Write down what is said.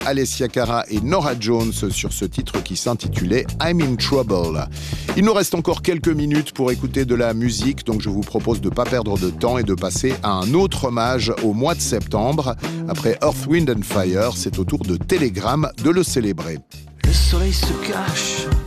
Alessia Cara et Norah Jones sur ce titre qui s'intitulait I'm in Trouble. Il nous reste encore quelques minutes pour écouter de la musique, donc je vous propose de ne pas perdre de temps et de passer à un autre hommage au mois de septembre. Après Earth, Wind and Fire, c'est au tour de Telegram de le célébrer. Le soleil se cache